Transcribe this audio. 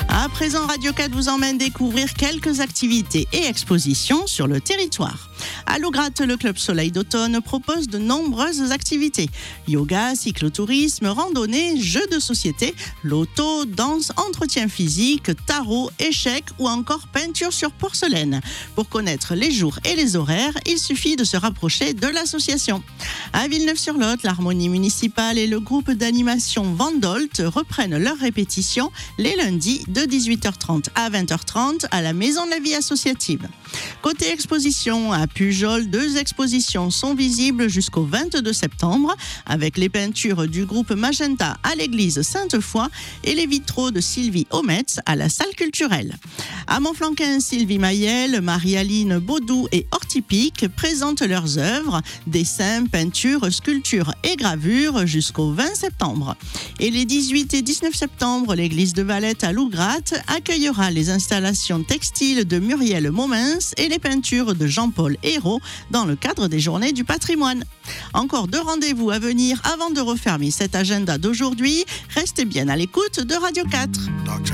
À présent, Radio 4 vous emmène découvrir quelques activités et expositions sur le territoire. À Lougratte, le Club Soleil d'Automne propose de nombreuses activités. Yoga, cyclotourisme, randonnée, jeux de société, loto, danse, entretien physique, tarot, échecs ou encore peinture sur porcelaine. Pour connaître les jours et les horaires, il suffit de se rapprocher de l'association. À Villeneuve-sur-Lot, l'Harmonie municipale et le groupe d'animation Vandolt reprennent leurs répétitions les lundis de 18h30 à 20h30 à la Maison de la Vie associative. Côté exposition, à Pujol, 2 expositions sont visibles jusqu'au 22 septembre avec les peintures du groupe Magenta à l'église Sainte-Foy et les vitraux de Sylvie Ometz à la salle culturelle. À Montflanquin, Sylvie Mayel, Marie-Aline Baudou et Hortipic présentent leurs œuvres, dessins, peintures, sculptures et gravures jusqu'au 20 septembre. Et les 18 et 19 septembre, l'église de Valette à Lougratte accueillera les installations textiles de Muriel Momens et les peintures de Jean-Paul Hérault dans le cadre des Journées du patrimoine. Encore 2 rendez-vous à venir avant de refermer cet agenda d'aujourd'hui. Restez bien à l'écoute de Radio 4.